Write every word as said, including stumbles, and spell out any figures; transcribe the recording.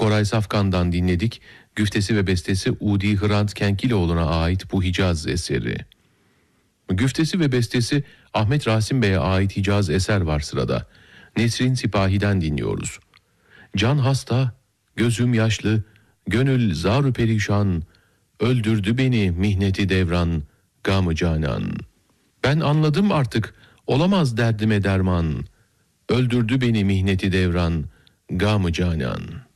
Koray Safkan'dan dinledik. Güftesi ve bestesi Udi Hrant Kenkiloğlu'na ait bu Hicaz eseri. Güftesi ve bestesi Ahmet Rasim Bey'e ait Hicaz eser var sırada. Nesrin Sipahi'den dinliyoruz. Can hasta, gözüm yaşlı, gönül zar-ı perişan, öldürdü beni mihneti devran, gam-ı canan. Ben anladım artık, olamaz derdime derman, öldürdü beni mihneti devran, gam-ı canan.